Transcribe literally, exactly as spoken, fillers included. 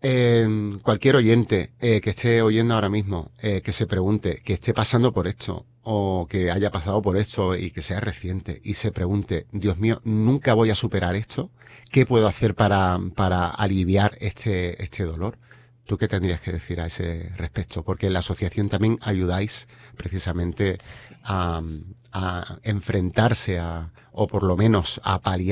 Eh, cualquier oyente eh, que esté oyendo ahora mismo, eh, que se pregunte, que esté pasando por esto, o que haya pasado por esto y que sea reciente, y se pregunte, Dios mío, nunca voy a superar esto, ¿qué puedo hacer para, para aliviar este, este dolor? ¿Tú qué tendrías que decir a ese respecto? Porque en la asociación también ayudáis precisamente Sí. a, a enfrentarse a, o por lo menos a paliar